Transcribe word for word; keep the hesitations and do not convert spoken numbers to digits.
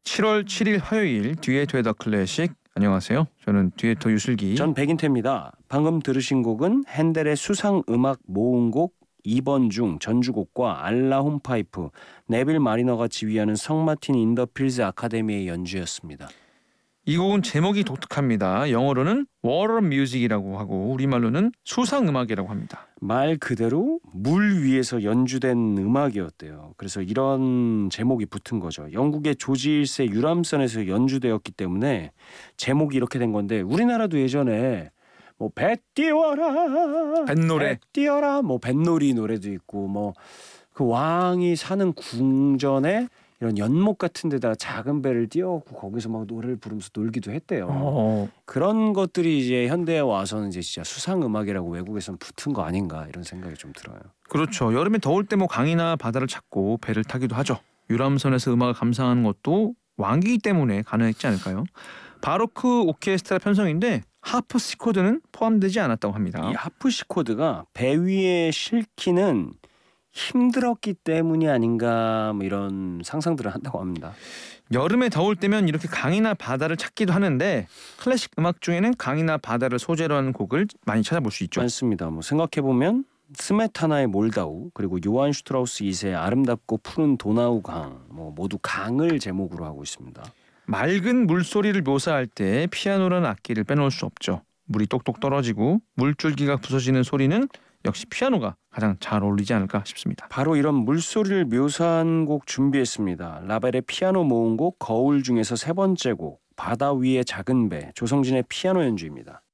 칠월 칠일 화요일 듀엣 더 클래식. 안녕하세요. 저는 듀엣터 유슬기. 전 백인태입니다. 방금 들으신 곡은 핸델의 수상음악 모음곡 이 번 중 전주곡과 알라 홈파이프, 네빌 마리너가 지휘하는 성 마틴 인더 필즈 아카데미의 연주였습니다. 이 곡은 제목이 독특합니다. 영어로는 Water Music이라고 하고 우리말로는 수상음악이라고 합니다. 말 그대로 물 위에서 연주된 음악이었대요. 그래서 이런 제목이 붙은 거죠. 영국의 조지 일 세 유람선에서 연주되었기 때문에 제목이 이렇게 된 건데, 우리나라도 예전에 뭐 배 띄워라, 뱃노래. 배 띄워라, 뭐 뱃놀이 노래도 있고, 뭐 그 왕이 사는 궁전에 이런 연못 같은 데다가 작은 배를 띄워갖고 거기서 막 노래를 부르면서 놀기도 했대요. 어, 그런 것들이 이제 현대에 와서는 이제 진짜 수상 음악이라고 외국에선 붙은 거 아닌가, 이런 생각이 좀 들어요. 그렇죠. 여름에 더울 때 뭐 강이나 바다를 찾고 배를 타기도 하죠. 유람선에서 음악을 감상하는 것도 왕이기 때문에 가능했지 않을까요? 바로크 오케스트라 편성인데 하프시코드는 포함되지 않았다고 합니다. 이 하프시코드가 배 위에 실기는 힘들었기 때문이 아닌가, 뭐 이런 상상들을 한다고 합니다. 여름에 더울 때면 이렇게 강이나 바다를 찾기도 하는데 클래식 음악 중에는 강이나 바다를 소재로 하는 곡을 많이 찾아볼 수 있죠. 많습니다. 뭐 생각해보면 스메타나의 몰다우, 그리고 요한 슈트라우스 이 세의 아름답고 푸른 도나우 강, 뭐 모두 강을 제목으로 하고 있습니다. 맑은 물소리를 묘사할 때 피아노라는 악기를 빼놓을 수 없죠. 물이 똑똑 떨어지고 물줄기가 부서지는 소리는 역시 피아노가 가장 잘 어울리지 않을까 싶습니다. 바로 이런 물소리를 묘사한 곡 준비했습니다. 라벨의 피아노 모음곡 거울 중에서 세 번째 곡 바다 위의 작은 배, 조성진의 피아노 연주입니다.